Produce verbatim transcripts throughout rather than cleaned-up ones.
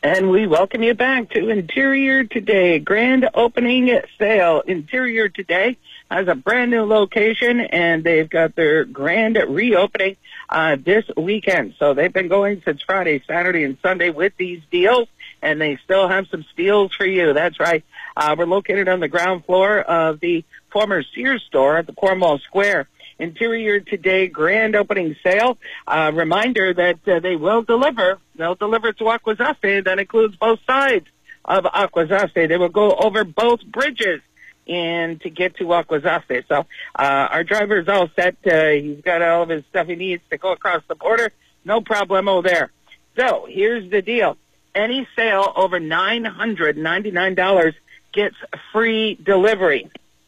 And we welcome you back to Interior Today, grand opening sale. Interior Today has a brand new location, and they've got their grand reopening uh, this weekend. So they've been going since Friday, Saturday, and Sunday with these deals, and they still have some steals for you. That's right. Uh, we're located on the ground floor of the former Sears store at the Cornwall Square. Interior Today grand opening sale. Uh, reminder that uh, they will deliver. They'll deliver to Akwesasne. That includes both sides of Akwesasne. They will go over both bridges and to get to Akwesasne. So uh, our driver is all set. Uh, he's got all of his stuff he needs to go across the border. No problemo there. So here's the deal. Any sale over nine hundred ninety-nine dollars gets free delivery.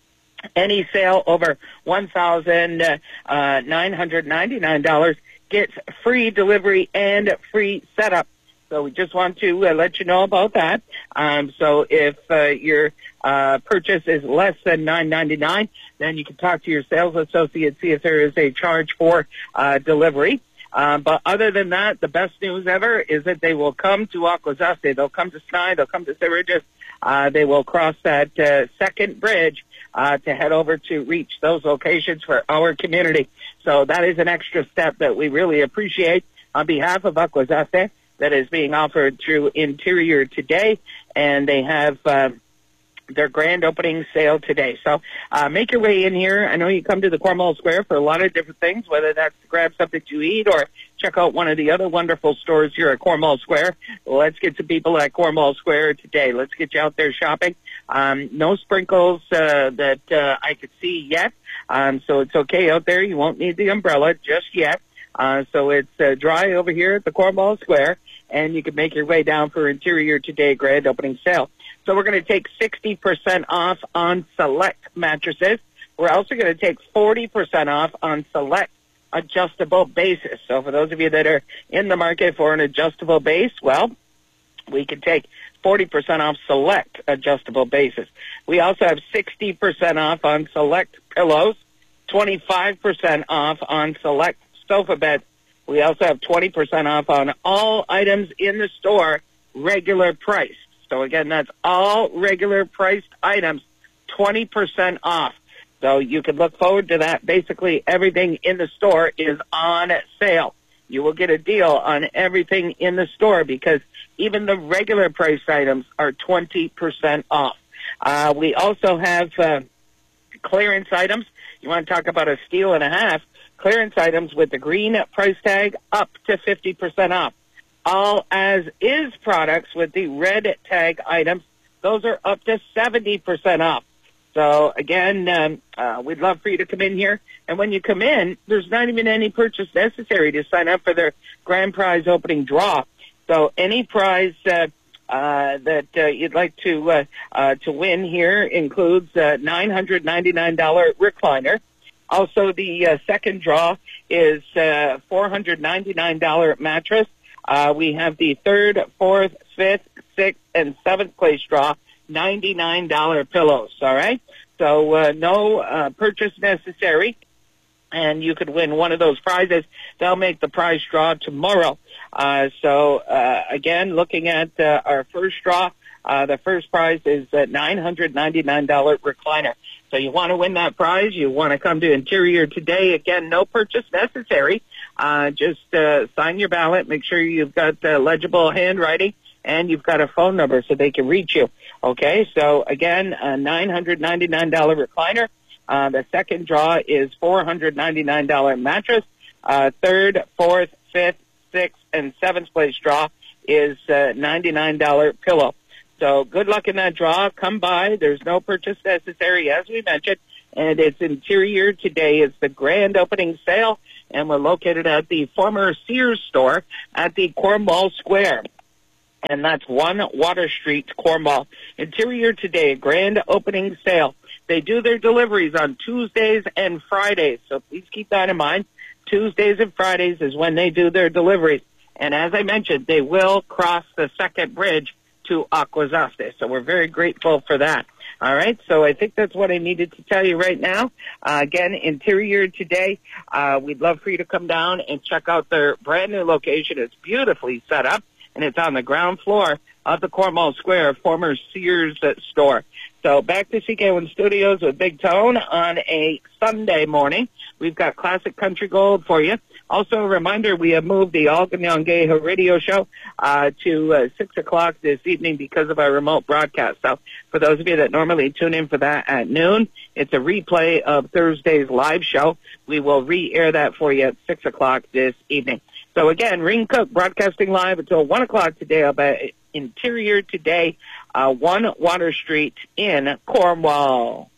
Any sale over one thousand nine hundred ninety-nine dollars gets free delivery and free setup. So we just want to uh, let you know about that. Um, so if uh, your uh, purchase is less than nine ninety-nine, then you can talk to your sales associate, see if there is a charge for uh, delivery. Um, but other than that, the best news ever is that they will come to Akwesasne. They'll come to Snai. They'll come to Saint Regis. Uh, they will cross that uh, second bridge uh, to head over to reach those locations for our community. So that is an extra step that we really appreciate on behalf of Akwesasne that is being offered through Interior Today, and they have uh, their grand opening sale today. So uh, make your way in here. I know you come to the Cornwall Square for a lot of different things, whether that's to grab something to eat or check out one of the other wonderful stores here at Cornwall Square. Let's get some people at Cornwall Square today. Let's get you out there shopping. Um, no sprinkles uh, that uh, I could see yet, um, so it's okay out there. You won't need the umbrella just yet. Uh, so it's uh, dry over here at the Cornwall Square, and you can make your way down for Interior Today grand opening sale. So we're going to take sixty percent off on select mattresses. We're also going to take forty percent off on select adjustable bases. So for those of you that are in the market for an adjustable base, well, we can take forty percent off select adjustable bases. We also have sixty percent off on select pillows, twenty-five percent off on select sofa beds. We also have twenty percent off on all items in the store, regular price. So again, that's all regular priced items, twenty percent off. So you can look forward to that. Basically, everything in the store is on sale. You will get a deal on everything in the store because even the regular priced items are twenty percent off. Uh, we also have uh, clearance items. You want to talk about a steal and a half. Clearance items with the green price tag up to fifty percent off. All as-is products with the red tag items, those are up to seventy percent off. So, again, um, uh, we'd love for you to come in here. And when you come in, there's not even any purchase necessary to sign up for their grand prize opening draw. So any prize uh, uh, that uh, you'd like to uh, uh, to win here includes a nine hundred ninety-nine dollars recliner. Also, the uh, second draw is uh, four hundred ninety-nine dollars mattress. Uh, we have the third, fourth, fifth, sixth, and seventh place draw, ninety-nine dollars pillows, all right? So uh, no uh, purchase necessary, and you could win one of those prizes. They'll make the prize draw tomorrow. Uh, so, uh, again, looking at uh, our first draw, uh, the first prize is a nine hundred ninety-nine dollars recliner. So you want to win that prize, you want to come to Interior Today. Again, no purchase necessary. Uh, just uh, sign your ballot, make sure you've got uh, legible handwriting, and you've got a phone number so they can reach you. Okay, so again, a nine hundred ninety-nine dollars recliner. Uh, the second draw is four hundred ninety-nine dollars mattress. Uh, third, fourth, fifth, sixth, and seventh place draw is uh, ninety-nine dollars pillow. So good luck in that draw. Come by. There's no purchase necessary, as we mentioned, and it's Interior Today. It's the grand opening sale, and we're located at the former Sears store at the Cornwall Square. And that's one Water Street, Cornwall. Interior Today, grand opening sale. They do their deliveries on Tuesdays and Fridays, so please keep that in mind. Tuesdays and Fridays is when they do their deliveries. And as I mentioned, they will cross the second bridge to Akwesasne, so we're very grateful for that. All right, so I think that's what I needed to tell you right now. Uh, again, Interior Today, uh, we'd love for you to come down and check out their brand new location. It's beautifully set up. and it's on the ground floor of the Cornwall Square former Sears store. So back to C K one Studios with Big Tone on a Sunday morning. We've got classic country gold for you. Also, a reminder, we have moved the Alganyangay radio show uh, to uh, six o'clock this evening because of our remote broadcast. So for those of you that normally tune in for that at noon, it's a replay of Thursday's live show. We will re-air that for you at six o'clock this evening. So again, Ring Cook broadcasting live until one o'clock today about Interior Today, uh, one Water Street in Cornwall.